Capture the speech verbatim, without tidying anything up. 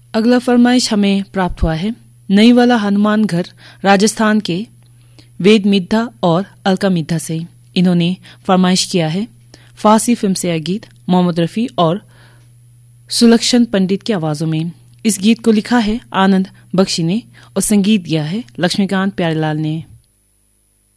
अगला फरमाइश हमें प्राप्त हुआ है नई वाला हनुमान घर राजस्थान के वेद मिद्धा और अलका मिद्धा से। इन्होंने फरमाइश किया है फारसी फिल्म से यह गीत मोहम्मद रफी और सुलक्षण पंडित की आवाजों में। इस गीत को लिखा है आनंद बख्शी ने और संगीत दिया है लक्ष्मीकांत प्यारेलाल ने।